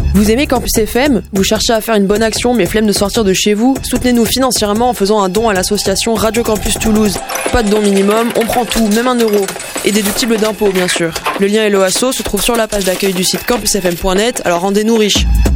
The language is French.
Vous aimez Campus FM? Vous cherchez à faire une bonne action mais flemme de sortir de chez vous? Soutenez-nous financièrement en faisant un don à l'association Radio Campus Toulouse. Pas de don minimum, on prend tout, même 1 euro. Et déductible d'impôts bien sûr. Le lien et l'OASO se trouvent sur la page d'accueil du site campusfm.net, alors rendez-nous riches.